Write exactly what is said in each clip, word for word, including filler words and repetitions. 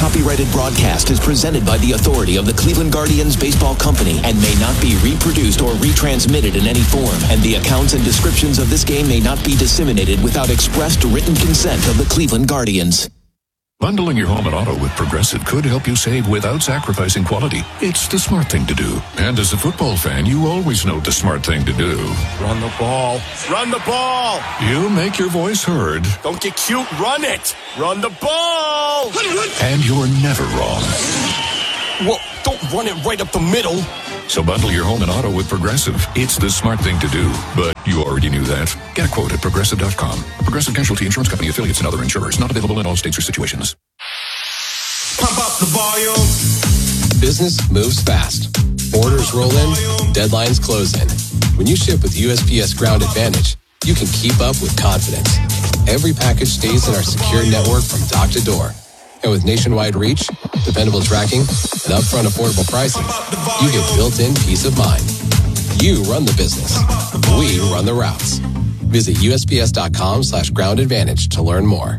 copyrighted broadcast is presented by the authority of the Cleveland Guardians Baseball Company and may not be reproduced or retransmitted in any form. And the accounts and descriptions of this game may not be disseminated without expressed written consent of the Cleveland Guardians. Bundling your home and auto with Progressive could help you save without sacrificing quality. It's the smart thing to do. And as a football fan, you always know the smart thing to do. Run the ball. Run the ball. You make your voice heard. Don't get cute. Run it. Run the ball. And you're never wrong. Well, don't run it right up the middle. So bundle your home and auto with Progressive. It's the smart thing to do. But you already knew that. Get a quote at Progressive dot com. Progressive Casualty Insurance Company, affiliates, and other insurers. Not available in all states or situations. Pump up the volume. Business moves fast. Orders roll in. Deadlines close in. When you ship with U S P S Ground Advantage, you can keep up with confidence. Every package stays in our secure network from dock to door. And with nationwide reach, dependable tracking, and upfront affordable pricing, you get built-in peace of mind. You run the business. We run the routes. Visit U S P S dot com slash ground advantage to learn more.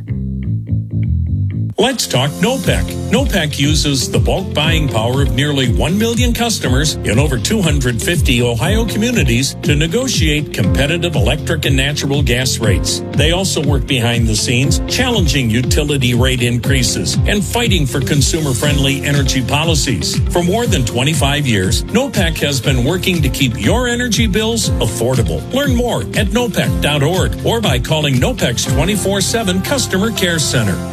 Let's talk NOPEC. NOPEC uses the bulk buying power of nearly one million customers in over two hundred fifty Ohio communities to negotiate competitive electric and natural gas rates. They also work behind the scenes, challenging utility rate increases and fighting for consumer-friendly energy policies. For more than twenty-five years, NOPEC has been working to keep your energy bills affordable. Learn more at nopec dot org or by calling NOPEC's twenty-four seven Customer Care Center.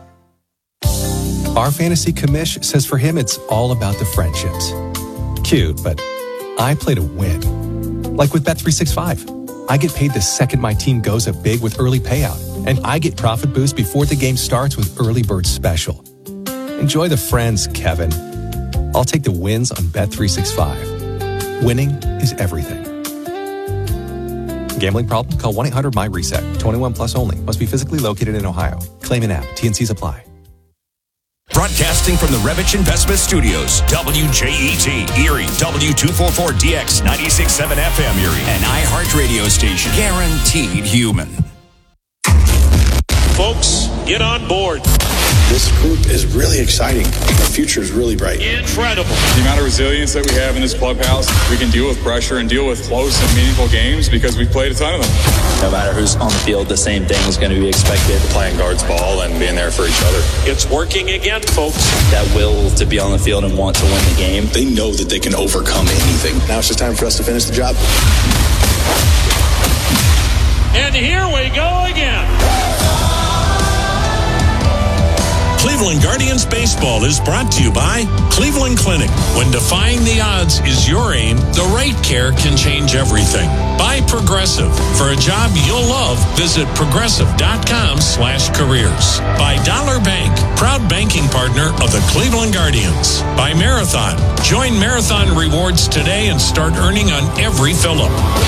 Our fantasy commish says for him it's all about the friendships. Cute, but I play to win. Like with Bet three sixty-five. I get paid the second my team goes up big with early payout, and I get profit boost before the game starts with Early Bird Special. Enjoy the friends, Kevin. I'll take the wins on Bet three sixty-five. Winning is everything. Gambling problem? Call one eight hundred M Y reset. twenty-one plus only. Must be physically located in Ohio. Claim an app. T and Cs apply. Broadcasting from the Revich Investment Studios, W J E T, Erie, W two forty-four D X, ninety-six point seven F M Erie, an iHeart radio station, guaranteed human. Folks, get on board. This group is really exciting. The future is really bright. Incredible. The amount of resilience that we have in this clubhouse, we can deal with pressure and deal with close and meaningful games because we've played a ton of them. No matter who's on the field, the same thing is going to be expected. Playing guards ball and being there for each other. It's working again, folks. That will to be on the field and want to win the game. They know that they can overcome anything. Now it's just time for us to finish the job. And here we go again. Cleveland Guardians Baseball is brought to you by Cleveland Clinic. When defying the odds is your aim, the right care can change everything. By Progressive. For a job you'll love, visit progressive dot com slash careers. By Dollar Bank, proud banking partner of the Cleveland Guardians. By Marathon. Join Marathon Rewards today and start earning on every fill-up.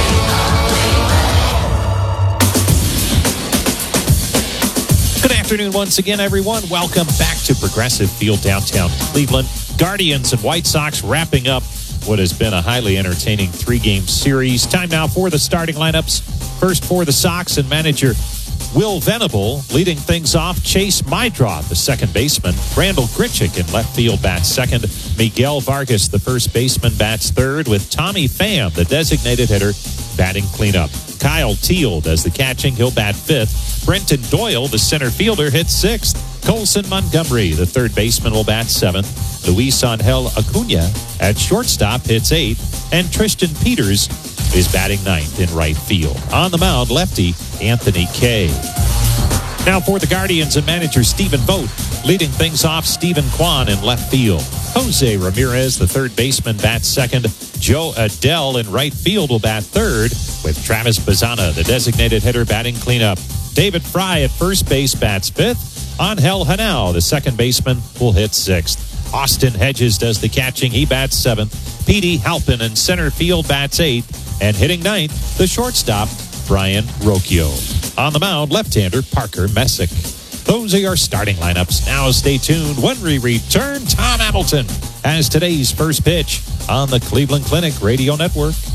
Good afternoon once again, everyone. Welcome back to Progressive Field, downtown Cleveland. Guardians and White Sox wrapping up what has been a highly entertaining three-game series. Time now for the starting lineups. First for the Sox and manager Will Venable. Leading things off, Chase Mydroth, the second baseman. Randall Grichuk in left field bats second. Miguel Vargas, the first baseman, bats third, with Tommy Pham, the designated hitter, batting cleanup. Kyle Teal does the catching. He'll bat fifth. Brenton Doyle, the center fielder, hits sixth. Colson Montgomery, the third baseman, will bat seventh. Luis Angel Acuna at shortstop hits eighth. And Tristan Peters is batting ninth in right field. On the mound, lefty Anthony Kay. Now for the Guardians and manager Stephen Vogt. Leading things off, Stephen Kwan in left field. Jose Ramirez, the third baseman, bats second. Joe Adele in right field will bat third, with Travis Bazzana, the designated hitter, batting cleanup. David Fry at first base bats fifth. Angel Hanau, the second baseman, will hit sixth. Austin Hedges does the catching. He bats seventh. Petey Halpin in center field bats eighth. And hitting ninth, the shortstop, Brian Rocchio. On the mound, left-hander Parker Messick. Those are your starting lineups. Now stay tuned. When we return, Tom Hamilton has today's first pitch on the Cleveland Clinic Radio Network.